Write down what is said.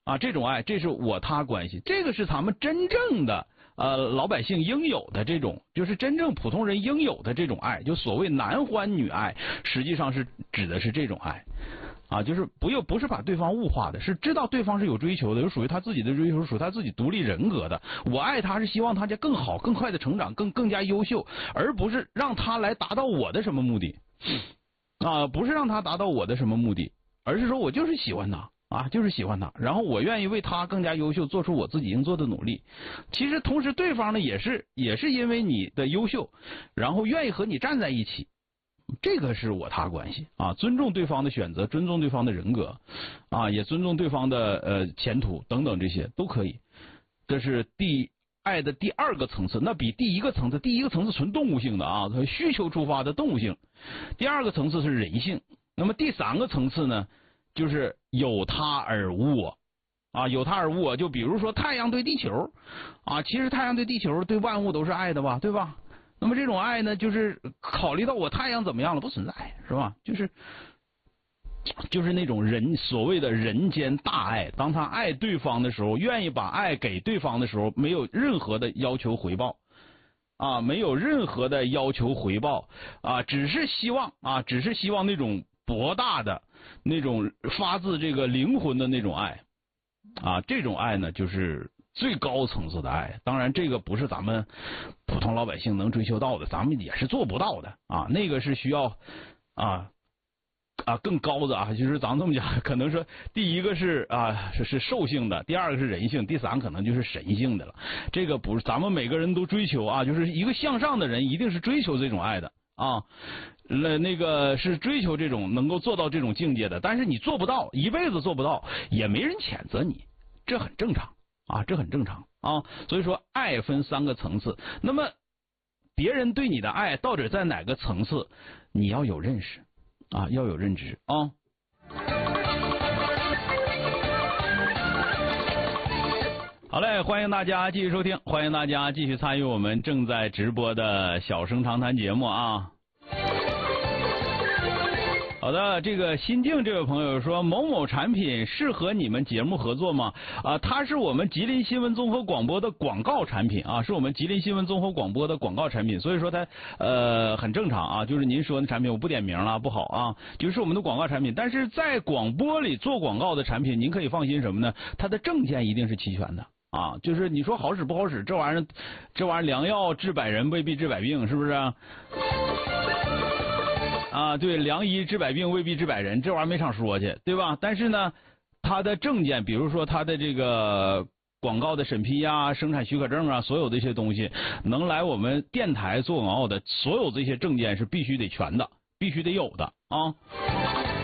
啊，这种爱，这是我他关系，这个是咱们真正的老百姓应有的这种，就是真正普通人应有的这种爱，就所谓男欢女爱，实际上是指的是这种爱，啊，就是不是把对方物化的，是知道对方是有追求的，有属于他自己的追求，属于他自己独立人格的。我爱他是希望他家更好、更快的成长，更加优秀，而不是让他来达到我的什么目的，啊，不是让他达到我的什么目的，而是说我就是喜欢他。啊，就是喜欢他，然后我愿意为他更加优秀做出我自己应做的努力。其实同时对方呢也是因为你的优秀，然后愿意和你站在一起，这个是我他关系啊，尊重对方的选择，尊重对方的人格，啊，也尊重对方的前途等等，这些都可以。这是爱的第二个层次，那比第一个层次纯动物性的啊，从需求出发的动物性，第二个层次是人性。那么第三个层次呢？就是有他而无我，啊，有他而无我。就比如说太阳对地球，啊，其实太阳对地球对万物都是爱的吧，对吧？那么这种爱呢，就是考虑到我太阳怎么样了，不存在，是吧？就是那种所谓的人间大爱，当他爱对方的时候，愿意把爱给对方的时候，没有任何的要求回报。啊，没有任何的要求回报啊，只是希望那种博大的那种发自这个灵魂的那种爱啊，这种爱呢就是最高层次的爱。当然这个不是咱们普通老百姓能追求到的，咱们也是做不到的啊，那个是需要更高的啊，就是咱们这么讲，可能说第一个是是兽性的，第二个是人性，第三可能就是神性的了。这个不是咱们每个人都追求啊，就是一个向上的人一定是追求这种爱的啊，那个是追求这种能够做到这种境界的。但是你做不到，一辈子做不到，也没人谴责你，这很正常啊，这很正常啊。所以说，爱分三个层次，那么别人对你的爱到底在哪个层次，你要有认识。啊，要有认知啊！好嘞，欢迎大家继续收听，欢迎大家继续参与我们正在直播的小声长谈节目啊！好的，这个新静这位朋友说，某某产品适合你们节目合作吗？啊，它是我们吉林新闻综合广播的广告产品啊，是我们吉林新闻综合广播的广告产品，所以说它很正常啊，就是您说的产品我不点名了，不好啊，就是我们的广告产品。但是在广播里做广告的产品，您可以放心什么呢？它的证件一定是齐全的。啊，就是你说好使不好使，这玩意儿良药治百人未必治百病，是不是啊，对，良医治百病未必治百人，这玩意儿没场说去，对吧？但是呢，它的证件，比如说它的这个广告的审批啊、生产许可证啊，所有这些东西，能来我们电台做广告的，所有这些证件是必须得全的，必须得有的啊。